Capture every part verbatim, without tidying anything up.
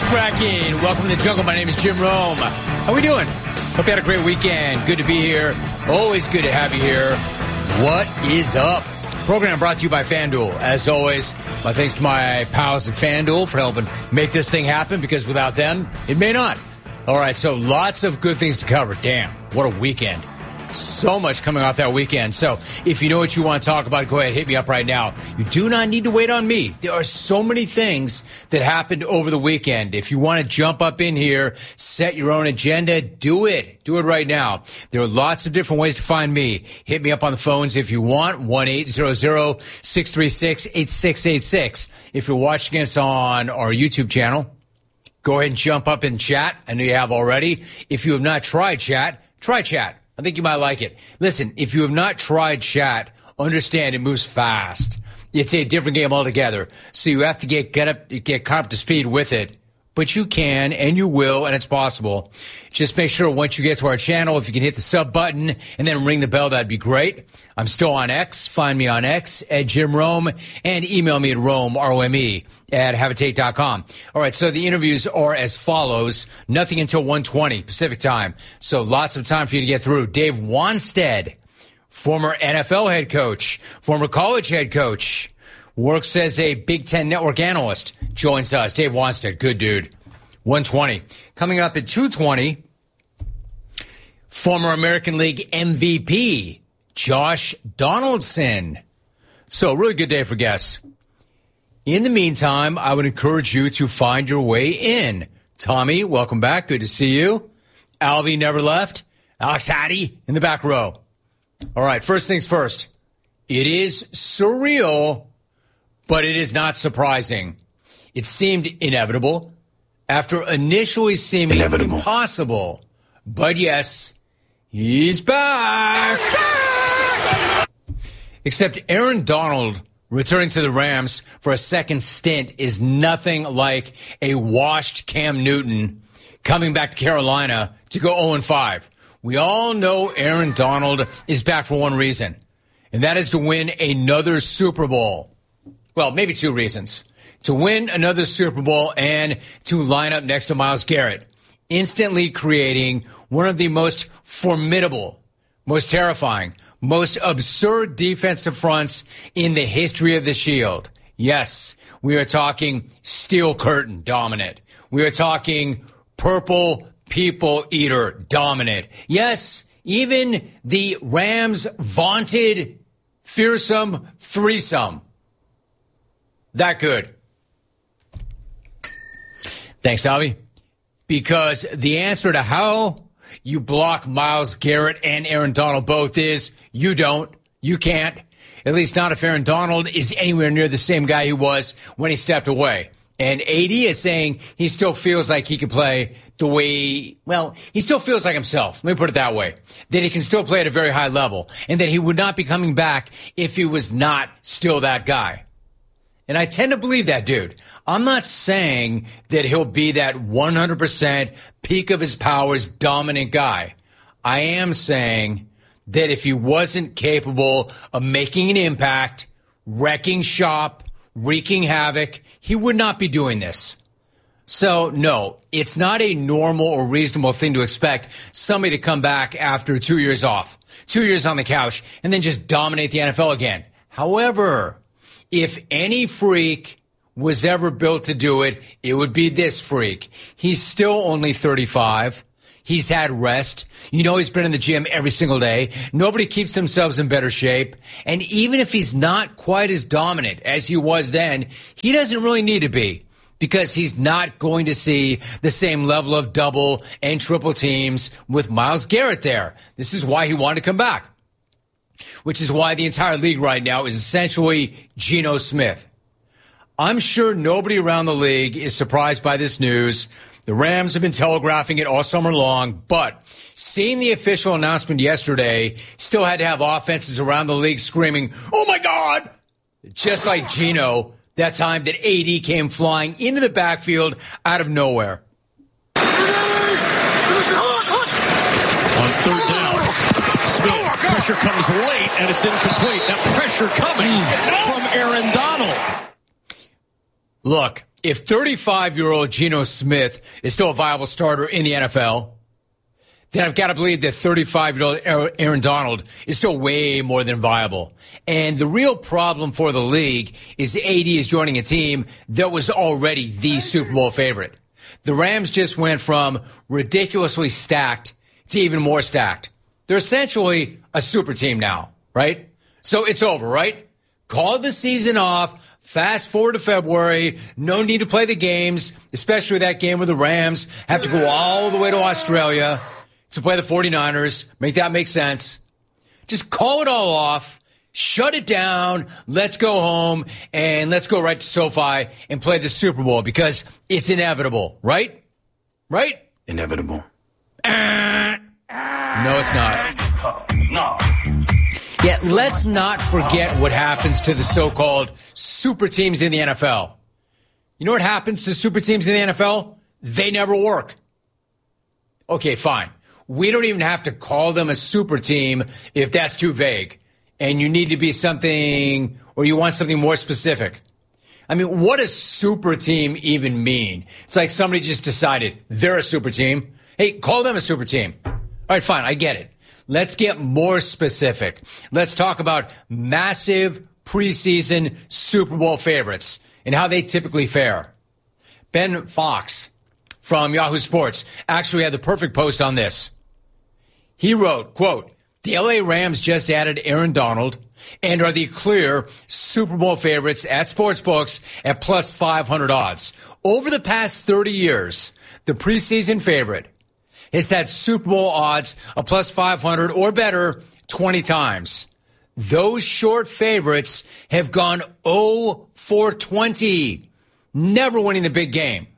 cracking? Welcome to the jungle. My name is Jim Rome. How we doing? Hope you had a great weekend. Good to be here. Always good to have you here. What is up? Program brought to you by FanDuel. As always, my thanks to my pals at FanDuel for helping make this thing happen, because without them, it may not. All right, so lots of good things to cover. Damn, what a weekend. So much coming off that weekend. So if you know what you want to talk about, go ahead, hit me up right now. You do not need to wait on me. There are so many things that happened over the weekend. If you want to jump up in here, set your own agenda, do it. Do it right now. There are lots of different ways to find me. Hit me up on the phones if you want. one eight hundred six three six eight six eight six. If you're watching us on our YouTube channel, go ahead and jump up in chat. I know you have already. If you have not tried chat, try chat. I think you might like it. Listen, if you have not tried chat, understand it moves fast. It's a different game altogether. So you have to get get up, get caught up to speed with it. But you can, and you will, and it's possible. Just make sure once you get to our channel, if you can hit the sub button and then ring the bell, that'd be great. I'm still on X. Find me on X at Jim Rome, and email me at Rome, R O M E, at habitate dot com. All right, so the interviews are as follows. Nothing until one twenty Pacific time. So lots of time for you to get through. Dave Wannstedt, former N F L head coach, former college head coach, works as a Big Ten network analyst, joins us. Dave Wannstedt, good dude. one twenty. Coming up at two twenty, former American League M V P, Josh Donaldson. So, really good day for guests. In the meantime, I would encourage you to find your way in. Tommy, welcome back. Good to see you. Alvy never left. Alex Hattie in the back row. All right, first things first. It is surreal, but it is not surprising. It seemed inevitable after initially seeming inevitable. impossible. But yes, he's back. back. Except Aaron Donald returning to the Rams for a second stint is nothing like a washed Cam Newton coming back to Carolina to go oh and five. We all know Aaron Donald is back for one reason, and that is to win another Super Bowl. Well, maybe two reasons. To win another Super Bowl and to line up next to Myles Garrett, instantly creating one of the most formidable, most terrifying, most absurd defensive fronts in the history of the Shield. Yes, we are talking Steel Curtain dominant. We are talking Purple People Eater dominant. Yes, even the Rams' vaunted fearsome threesome. That good. Thanks, Avi. Because the answer to how you block Myles Garrett and Aaron Donald both is you don't. You can't. At least not if Aaron Donald is anywhere near the same guy he was when he stepped away. And A D is saying he still feels like he can play the way, well, he still feels like himself. Let me put it that way. That he can still play at a very high level. And that he would not be coming back if he was not still that guy. And I tend to believe that, dude. I'm not saying that he'll be that one hundred percent peak of his powers dominant guy. I am saying that if he wasn't capable of making an impact, wrecking shop, wreaking havoc, he would not be doing this. So, no, it's not a normal or reasonable thing to expect somebody to come back after two years off, two years on the couch, and then just dominate the N F L again. However, if any freak was ever built to do it, it would be this freak. He's still only thirty-five. He's had rest. You know, he's been in the gym every single day. Nobody keeps themselves in better shape. And even if he's not quite as dominant as he was then, he doesn't really need to be, because he's not going to see the same level of double and triple teams with Myles Garrett there. This is why he wanted to come back, which is why the entire league right now is essentially Geno Smith. I'm sure nobody around the league is surprised by this news. The Rams have been telegraphing it all summer long, but seeing the official announcement yesterday still had to have offenses around the league screaming, "Oh my God!" Just like Geno, that time that A D came flying into the backfield out of nowhere. On third down, Smith, pressure comes late and it's incomplete. Now pressure coming from Aaron Donald. Look, if thirty-five-year-old Geno Smith is still a viable starter in the N F L, then I've got to believe that thirty-five-year-old Aaron Donald is still way more than viable. And the real problem for the league is A D is joining a team that was already the Super Bowl favorite. The Rams just went from ridiculously stacked to even more stacked. They're essentially a super team now, right? So it's over, right? Call the season off. Fast forward to February. No need to play the games, especially with that game where the Rams have to go all the way to Australia to play the forty-niners. Make that make sense. Just call it all off. Shut it down. Let's go home and let's go right to SoFi and play the Super Bowl because it's inevitable, right? Right? Inevitable. Uh, no, it's not. No. Yet let's not forget what happens to the so-called super teams in the N F L. You know what happens to super teams in the N F L? They never work. Okay, fine. We don't even have to call them a super team if that's too vague. And you need to be something, or you want something more specific. I mean, what does super team even mean? It's like somebody just decided they're a super team. Hey, call them a super team. All right, fine, I get it. Let's get more specific. Let's talk about massive preseason Super Bowl favorites and how they typically fare. Ben Fox from Yahoo Sports actually had the perfect post on this. He wrote, quote, "The L A Rams just added Aaron Donald and are the clear Super Bowl favorites at sportsbooks at plus five hundred odds. Over the past thirty years, the preseason favorite has had Super Bowl odds of plus five hundred or better twenty times. Those short favorites have gone oh for twenty, never winning the big game.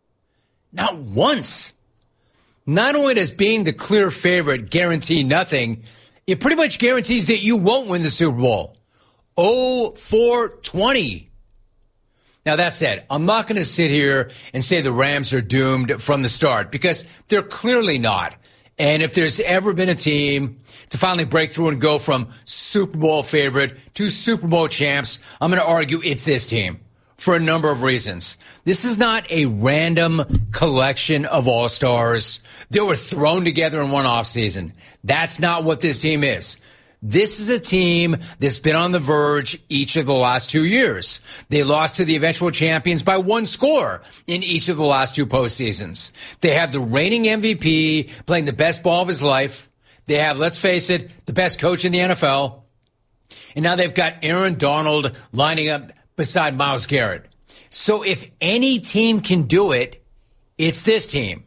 Not once. Not only does being the clear favorite guarantee nothing, it pretty much guarantees that you won't win the Super Bowl. oh for twenty. Now, that said, I'm not going to sit here and say the Rams are doomed from the start because they're clearly not. And if there's ever been a team to finally break through and go from Super Bowl favorite to Super Bowl champs, I'm going to argue it's this team for a number of reasons. This is not a random collection of all-stars that were thrown together in one offseason. That's not what this team is. This is a team that's been on the verge each of the last two years. They lost to the eventual champions by one score in each of the last two postseasons. They have the reigning M V P playing the best ball of his life. They have, let's face it, the best coach in the N F L. And now they've got Aaron Donald lining up beside Myles Garrett. So if any team can do it, it's this team.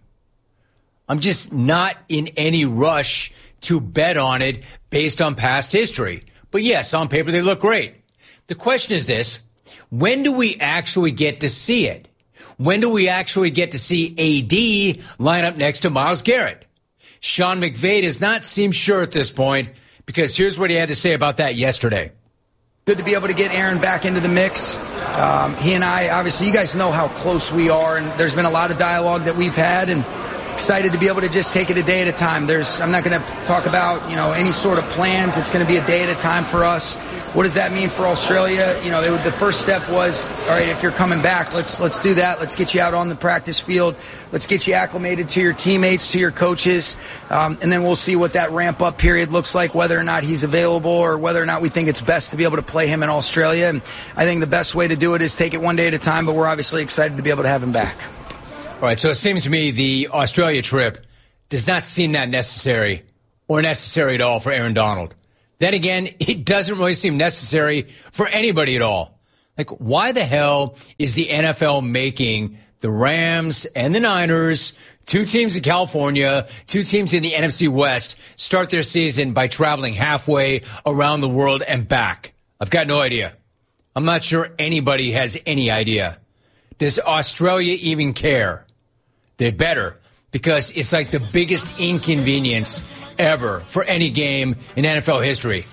I'm just not in any rush to bet on it based on past history. But yes, on paper, they look great. The question is this: when do we actually get to see it? When do we actually get to see A D line up next to Myles Garrett? Sean McVay does not seem sure at this point, because here's what he had to say about that yesterday. Good to be able to get Aaron back into the mix. Um, he and I, obviously, you guys know how close we are, and there's been a lot of dialogue that we've had, and excited to be able to just take it a day at a time. There's, I'm not going to talk about, you know, any sort of plans. It's going to be a day at a time for us. What does that mean for Australia? You know, they, the first step was, all right, if you're coming back, let's let's do that. Let's get you out on the practice field. Let's get you acclimated to your teammates, to your coaches, um, and then we'll see what that ramp-up period looks like, whether or not he's available or whether or not we think it's best to be able to play him in Australia. And I think the best way to do it is take it one day at a time, but we're obviously excited to be able to have him back. All right, so it seems to me the Australia trip does not seem that necessary or necessary at all for Aaron Donald. Then again, it doesn't really seem necessary for anybody at all. Like, why the hell is the N F L making the Rams and the Niners, two teams in California, two teams in the N F C West, start their season by traveling halfway around the world and back? I've got no idea. I'm not sure anybody has any idea. Does Australia even care? They better, because it's like the biggest inconvenience ever for any game in N F L history.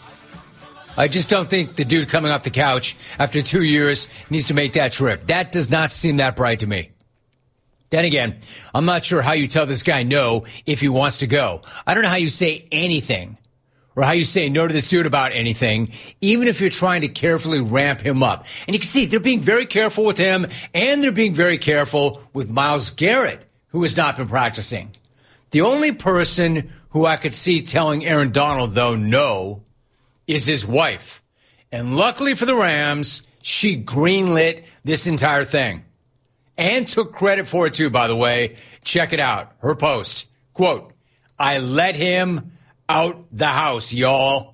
I just don't think the dude coming off the couch after two years needs to make that trip. That does not seem that bright to me. Then again, I'm not sure how you tell this guy no if he wants to go. I don't know how you say anything or how you say no to this dude about anything, even if you're trying to carefully ramp him up. And you can see they're being very careful with him, and they're being very careful with Myles Garrett, who has not been practicing. The only person who I could see telling Aaron Donald, though, no, is his wife. And luckily for the Rams, she greenlit this entire thing. And took credit for it, too, by the way. Check it out. Her post. Quote, I let him out the house, y'all.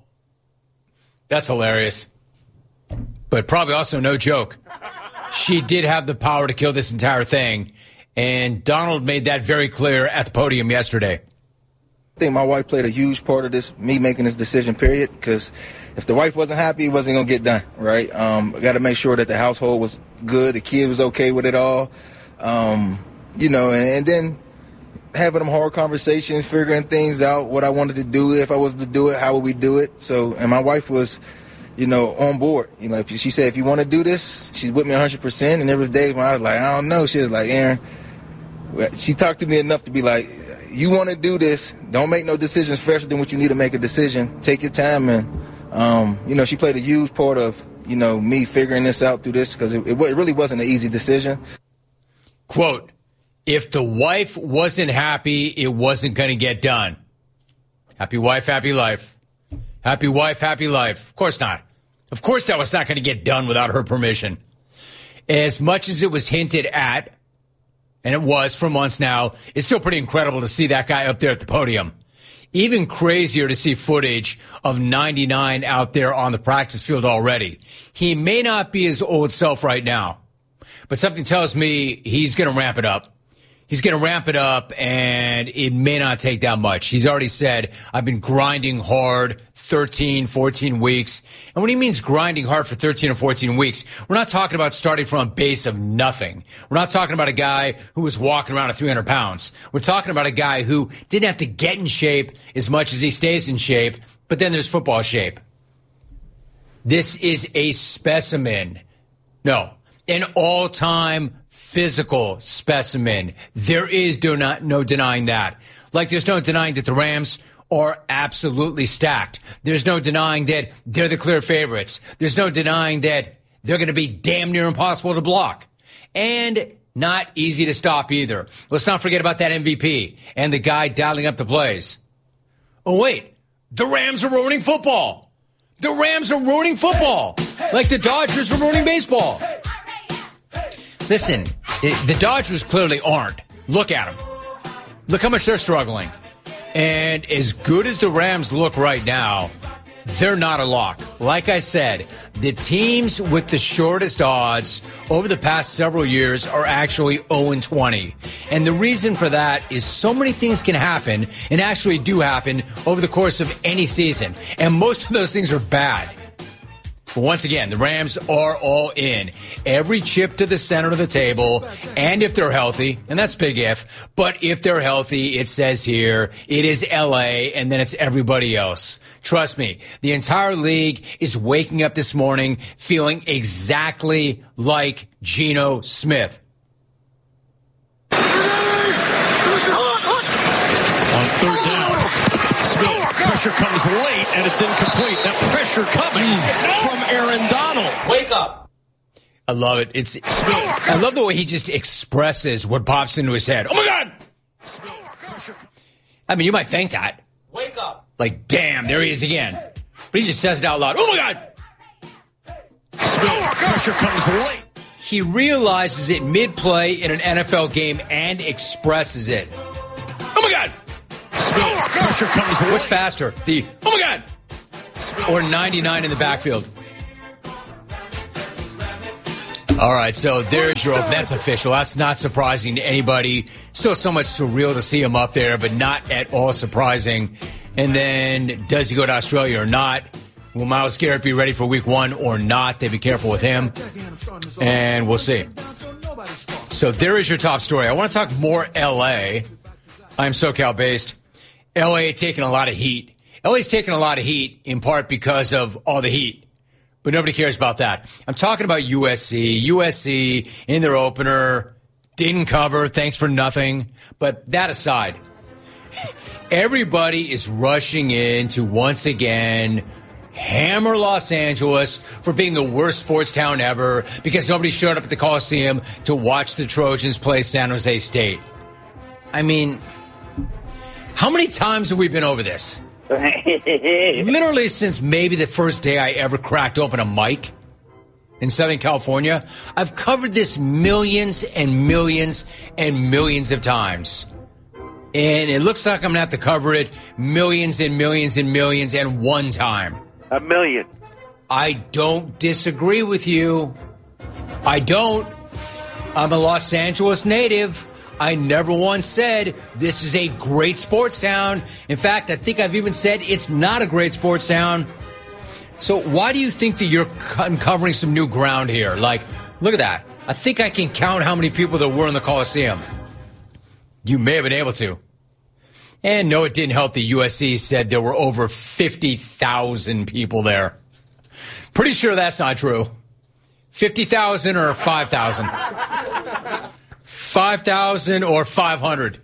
That's hilarious. But probably also no joke. She did have the power to kill this entire thing. And Donald made that very clear at the podium yesterday. I think my wife played a huge part of this, me making this decision, period, because if the wife wasn't happy, it wasn't going to get done, right? Um, I got to make sure that the household was good, the kid was okay with it all, um, you know, and, and then having them hard conversations, figuring things out, what I wanted to do, if I was to do it, how would we do it? So, and my wife was, you know, on board. You know, if she said, if you want to do this, she's with me one hundred percent, and there was days when I was like, I don't know. She was like, Aaron, she talked to me enough to be like, you want to do this, don't make no decisions faster than what you need to make a decision. Take your time. And, um, you know, she played a huge part of, you know, me figuring this out through this, because it, it really wasn't an easy decision. Quote, if the wife wasn't happy, it wasn't going to get done. Happy wife, happy life. Happy wife, happy life. Of course not. Of course that was not going to get done without her permission. As much as it was hinted at, and it was for months now, it's still pretty incredible to see that guy up there at the podium. Even crazier to see footage of ninety-nine out there on the practice field already. He may not be his old self right now, but something tells me he's going to ramp it up. He's going to ramp it up, and it may not take that much. He's already said, I've been grinding hard thirteen, fourteen weeks. And when he means grinding hard for thirteen or fourteen weeks, we're not talking about starting from a base of nothing. We're not talking about a guy who was walking around at three hundred pounds. We're talking about a guy who didn't have to get in shape as much as he stays in shape, but then there's football shape. This is a specimen. No, an all-time physical specimen. There is do not, no denying that. Like there's no denying that the Rams are absolutely stacked. There's no denying that they're the clear favorites. There's no denying that they're going to be damn near impossible to block. And not easy to stop either. Let's not forget about that M V P and the guy dialing up the plays. Oh, wait. The Rams are ruining football. The Rams are ruining football. Like the Dodgers are ruining baseball. Listen, the Dodgers clearly aren't. Look at them. Look how much they're struggling. And as good as the Rams look right now, they're not a lock. Like I said, the teams with the shortest odds over the past several years are actually oh and twenty. And the reason for that is so many things can happen, and actually do happen, over the course of any season. And most of those things are bad. But once again, the Rams are all in. Every chip to the center of the table, and if they're healthy, and that's big if, but if they're healthy, it says here, it is L A, and then it's everybody else. Trust me, the entire league is waking up this morning feeling exactly like Geno Smith. On third down, Smith, pressure comes late, and it's incomplete. That pressure coming from Aaron Donald. Wake up. I love it. It's I love the way he just expresses what pops into his head. Oh, my God. I mean, you might think that. Wake up. Like, damn, there he is again. But he just says it out loud. Oh, my God. Pressure comes late. He realizes it mid-play in an N F L game and expresses it. Oh, my God. Pressure comes late. What's faster? The, oh, my God. Or ninety-nine in the backfield. All right, so there's your open. That's official. That's not surprising to anybody. Still so much surreal to see him up there, but not at all surprising. And then, does he go to Australia or not? Will Myles Garrett be ready for week one or not? They be careful with him. And we'll see. So there is your top story. I want to talk more L A. I'm SoCal-based. L A taking a lot of heat. L A's taking a lot of heat in part because of all the heat. But nobody cares about that. I'm talking about U S C. U S C in their opener didn't cover. Thanks for nothing. But that aside, Everybody is rushing in to once again hammer Los Angeles for being the worst sports town ever because nobody showed up at the Coliseum to watch the Trojans play San Jose State. I mean, how many times have we been over this? Literally since maybe the first day I ever cracked open a mic in Southern California. I've covered this millions and millions and millions of times. And it looks like I'm going to have to cover it millions and millions and millions and one time. A million. I don't disagree with you. I don't. I'm a Los Angeles native. I never once said this is a great sports town. In fact, I think I've even said it's not a great sports town. So why do you think that you're uncovering some new ground here? Like, look at that. I think I can count how many people there were in the Coliseum. You may have been able to. And no, it didn't help that U S C said there were over fifty thousand people there. Pretty sure that's not true. fifty thousand or five thousand? five thousand or five hundred?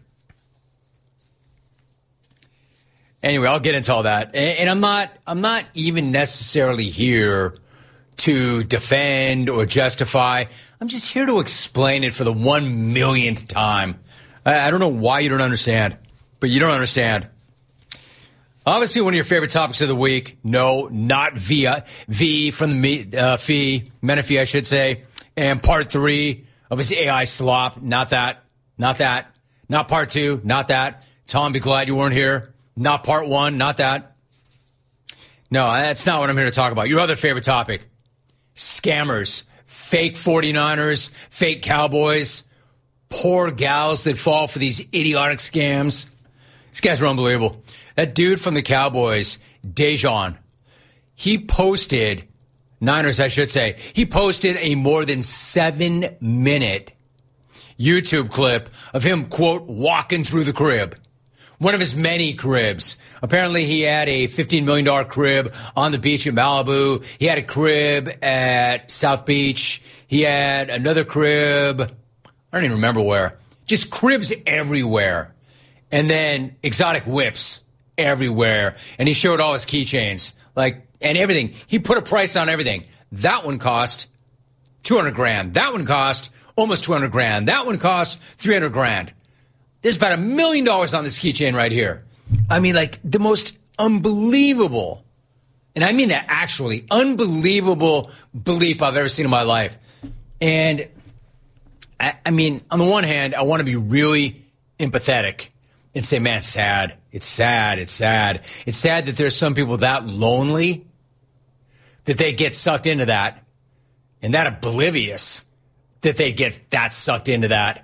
Anyway, I'll get into all that. And I'm not I'm not even necessarily here to defend or justify. I'm just here to explain it for the one millionth time. I don't know why you don't understand, but you don't understand. Obviously, one of your favorite topics of the week. No, not via V from the uh, fee, Menifee, I should say. And part three of his A I slop. Not that. Not that. Not part two. Not that. Tom, be glad you weren't here. Not part one. Not that. No, that's not what I'm here to talk about. Your other favorite topic. Scammers. Fake forty-niners. Fake Cowboys. Poor gals that fall for these idiotic scams. These guys are unbelievable. That dude from the Cowboys, Dejon, he posted, Niners I should say, he posted a more than seven minute YouTube clip of him, quote, walking through the crib. One of his many cribs. Apparently he had a fifteen million dollars crib on the beach in Malibu. He had a crib at South Beach. He had another crib, I don't even remember where. Just cribs everywhere. And then exotic whips everywhere. And he showed all his keychains, like, and everything. He put a price on everything. That one cost two hundred grand. That one cost almost two hundred grand. That one cost three hundred grand. There's about a million dollars on this keychain right here. I mean, like, the most unbelievable, and I mean that actually, unbelievable bleep I've ever seen in my life. And, I, I mean, on the one hand, I want to be really empathetic and say, man, it's sad. It's sad. It's sad. It's sad that there's some people that lonely that they get sucked into that, and that oblivious that they get that sucked into that.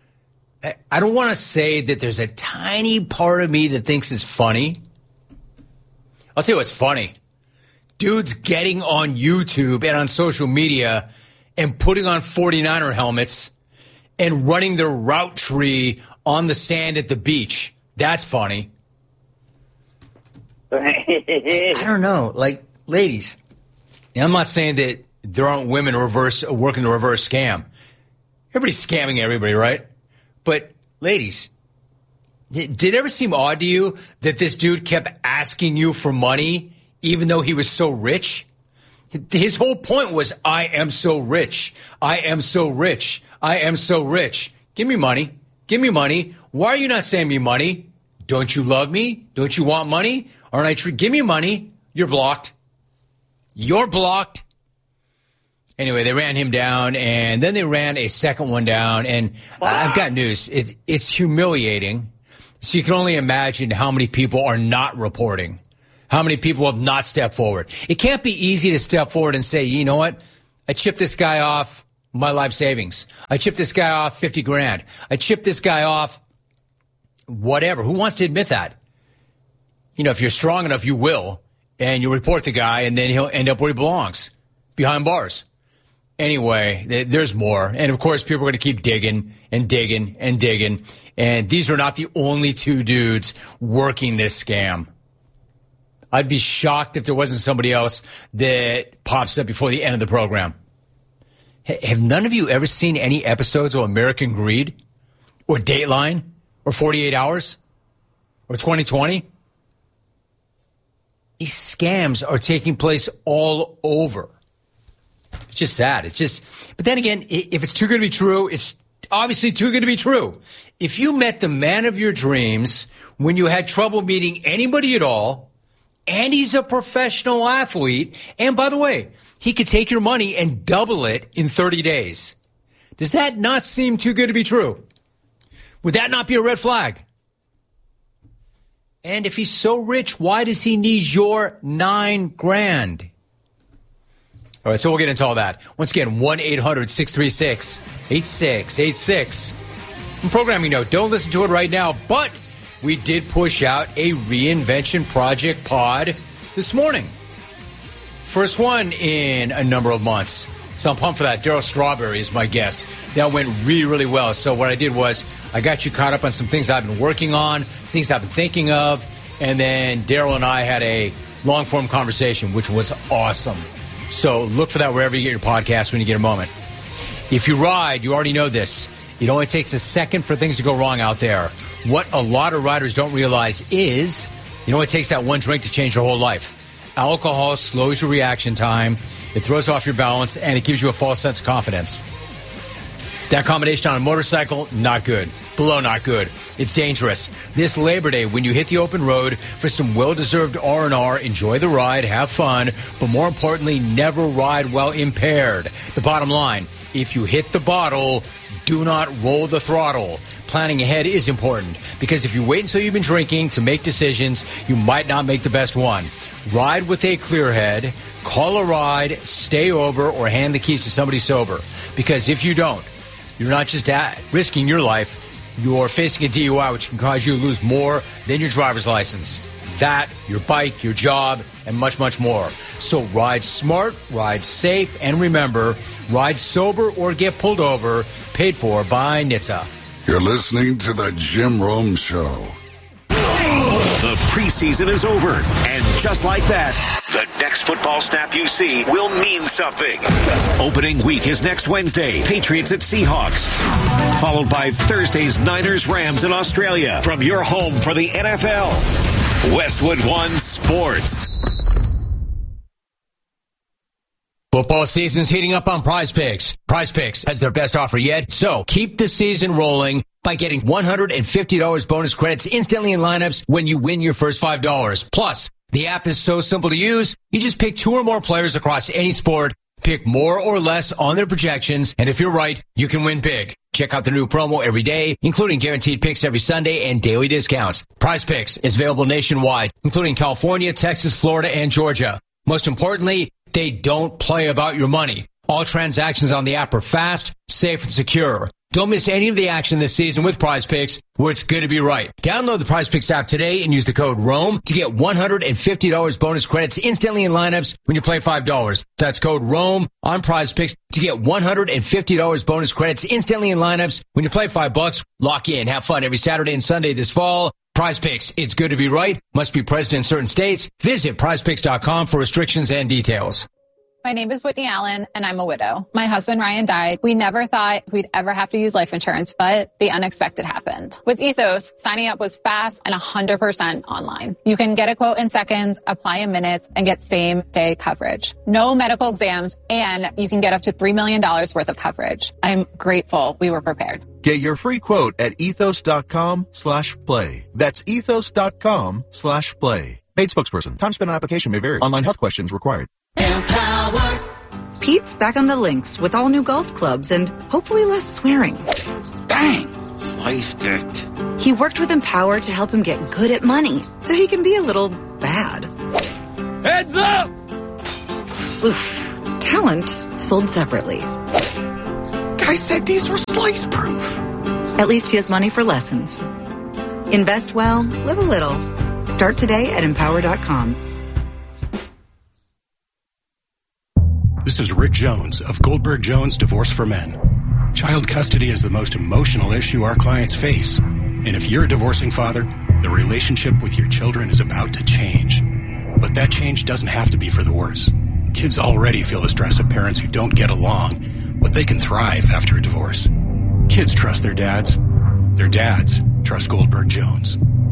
I don't want to say that there's a tiny part of me that thinks it's funny. I'll tell you what's funny. Dudes getting on YouTube and on social media and putting on forty-niner helmets and running their route tree on the sand at the beach. That's funny. I don't know. Like, ladies, I'm not saying that there aren't women reverse working the reverse scam. Everybody's scamming everybody, right? But, ladies, did it ever seem odd to you that this dude kept asking you for money even though he was so rich? His whole point was, I am so rich. I am so rich. I am so rich. Give me money. Give me money. Why are you not sending me money? Don't you love me? Don't you want money? Aren't I true? Give me money. You're blocked. You're blocked. Anyway, they ran him down, and then they ran a second one down. And I've got news. It, it's humiliating. So you can only imagine how many people are not reporting, how many people have not stepped forward. It can't be easy to step forward and say, you know what? I chipped this guy off my life savings. I chipped this guy off fifty grand. I chipped this guy off whatever. Who wants to admit that? You know, if you're strong enough, you will. And you report the guy, and then he'll end up where he belongs, behind bars. Anyway, there's more. And, of course, people are going to keep digging and digging and digging. And these are not the only two dudes working this scam. I'd be shocked if there wasn't somebody else that pops up before the end of the program. Have none of you ever seen any episodes of American Greed or Dateline or forty-eight hours? or twenty twenty. These scams are taking place all over. It's just sad. It's just, but then again, if it's too good to be true, it's obviously too good to be true. If you met the man of your dreams when you had trouble meeting anybody at all, and he's a professional athlete, and by the way, he could take your money and double it in thirty days. Does that not seem too good to be true? Would that not be a red flag? And if he's so rich, why does he need your nine grand? All right, so we'll get into all that. Once again, one eight hundred six three six eight six eight six. Programming note, don't listen to it right now, but we did push out a Reinvention Project pod this morning. First one in a number of months. So I'm pumped for that. Daryl Strawberry is my guest. That went really, really well. So what I did was I got you caught up on some things I've been working on, things I've been thinking of, and then Daryl and I had a long-form conversation, which was awesome. So look for that wherever you get your podcast when you get a moment. If you ride, you already know this. It only takes a second for things to go wrong out there. What a lot of riders don't realize is, you know, it takes that one drink to change your whole life. Alcohol slows your reaction time, it throws off your balance, and it gives you a false sense of confidence. That combination on a motorcycle, not good. Below, not good. It's dangerous. This Labor Day, when you hit the open road for some well-deserved R and R, enjoy the ride, have fun, but more importantly, never ride while impaired. The bottom line, if you hit the bottle, do not roll the throttle. Planning ahead is important, because if you wait until you've been drinking to make decisions, you might not make the best one. Ride with a clear head, call a ride, stay over, or hand the keys to somebody sober. Because if you don't, you're not just at risking your life, you're facing a D U I, which can cause you to lose more than your driver's license. That, your bike, your job, and much, much more. So ride smart, ride safe, and remember, ride sober or get pulled over, paid for by N H T S A. You're listening to The Jim Rome Show. The preseason is over, and just like that, the next football snap you see will mean something. Opening week is next Wednesday, Patriots at Seahawks, followed by Thursday's Niners-Rams in Australia. From your home for the N F L, Westwood One Sports. Football season's heating up on Prize Picks. Prize Picks has their best offer yet, so keep the season rolling by getting one hundred fifty dollars bonus credits instantly in lineups when you win your first five dollars. Plus, the app is so simple to use, you just pick two or more players across any sport, pick more or less on their projections, and if you're right, you can win big. Check out the new promo every day, including guaranteed picks every Sunday and daily discounts. Prize Picks is available nationwide, including California, Texas, Florida, and Georgia. Most importantly, they don't play about your money. All transactions on the app are fast, safe, and secure. Don't miss any of the action this season with Prize Picks, where it's good to be right. Download the Prize Picks app today and use the code ROME to get one hundred fifty dollars bonus credits instantly in lineups when you play five dollars. That's code ROME on Prize Picks to get one hundred fifty dollars bonus credits instantly in lineups when you play five bucks. Lock in, have fun every Saturday and Sunday this fall. Prize Picks, it's good to be right. Must be present in certain states. Visit prize picks dot com for restrictions and details. My name is Whitney Allen, and I'm a widow. My husband, Ryan, died. We never thought we'd ever have to use life insurance, but the unexpected happened. With Ethos, signing up was fast and one hundred percent online. You can get a quote in seconds, apply in minutes, and get same-day coverage. No medical exams, and you can get up to three million dollars worth of coverage. I'm grateful we were prepared. Get your free quote at ethos.com slash play. That's ethos.com slash play. Paid spokesperson. Time spent on application may vary. Online health questions required. Empower. Pete's back on the links with all new golf clubs and hopefully less swearing. Dang, sliced it. He worked with Empower to help him get good at money so he can be a little bad. Heads up! Oof. Talent sold separately. Guy said these were slice proof. At least he has money for lessons. Invest well, live a little. Start today at empower dot com. This is Rick Jones of Goldberg Jones Divorce for Men. Child custody is the most emotional issue our clients face. And if you're a divorcing father, the relationship with your children is about to change. But that change doesn't have to be for the worse. Kids already feel the stress of parents who don't get along, but they can thrive after a divorce. Kids trust their dads. Their dads trust Goldberg Jones.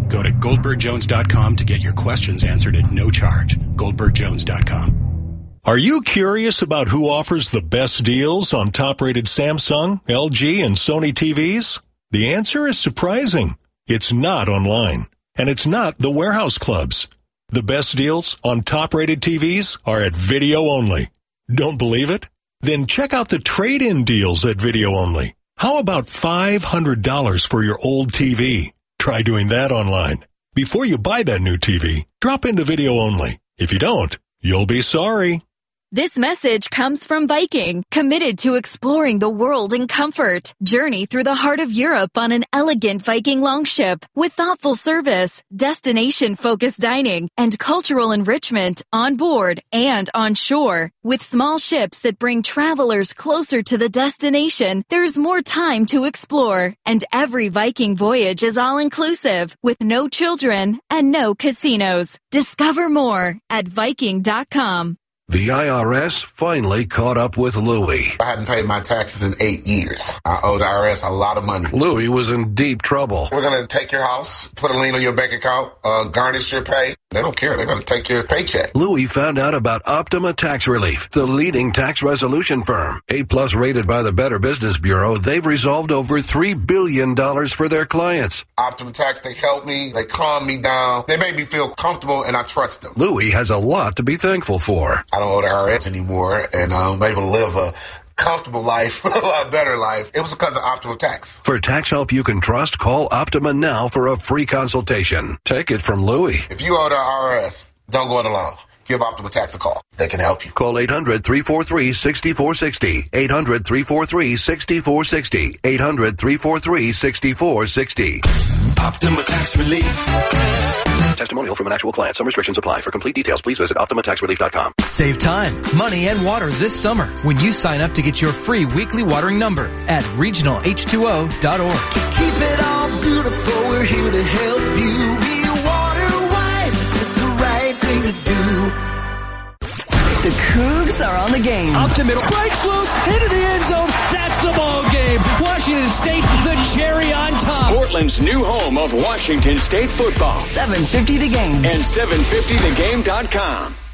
Go to Goldberg Jones dot com to get your questions answered at no charge. Goldberg Jones dot com. Are you curious about who offers the best deals on top-rated Samsung, L G, and Sony T Vs? The answer is surprising. It's not online, and it's not the warehouse clubs. The best deals on top-rated T Vs are at Video Only. Don't believe it? Then check out the trade-in deals at Video Only. How about five hundred dollars for your old T V? Try doing that online. Before you buy that new T V, drop into Video Only. If you don't, you'll be sorry. This message comes from Viking, committed to exploring the world in comfort. Journey through the heart of Europe on an elegant Viking longship with thoughtful service, destination-focused dining, and cultural enrichment on board and on shore. With small ships that bring travelers closer to the destination, there's more time to explore. And every Viking voyage is all-inclusive, with no children and no casinos. Discover more at Viking dot com. The I R S finally caught up with Louie. I hadn't paid my taxes in eight years. I owe the I R S a lot of money. Louie was in deep trouble. We're going to take your house, put a lien on your bank account, uh, garnish your pay. They don't care. They're going to take your paycheck. Louie found out about Optima Tax Relief, the leading tax resolution firm. A-plus rated by the Better Business Bureau, they've resolved over three billion dollars for their clients. Optima Tax, they help me. They calm me down. They make me feel comfortable, and I trust them. Louie has a lot to be thankful for. I don't owe the I R S anymore, and I'm able to live a comfortable life, a lot better life. It was because of Optima Tax. For tax help you can trust, call Optima now for a free consultation. Take it from Louie. If you owe the I R S, don't go it alone. Give Optima Tax a call. They can help you. Call eight hundred, three four three, six four six zero. eight hundred, three four three, six four six zero. eight hundred, three four three, six four six zero. Optima Tax Relief. Testimonial from an actual client. Some restrictions apply. For complete details, please visit Optima Tax Relief dot com. Save time, money, and water this summer when you sign up to get your free weekly watering number at regional H two O dot org. To keep it all beautiful, we're here to help you. Be water wise, it's just the right thing to do. The Cougs are on the game. Up the middle, breaks loose, into the end zone. That's the ball game. Washington State, the cherry on top. Portland's new home of Washington State football. seven fifty The Game. And seven fifty the game dot com.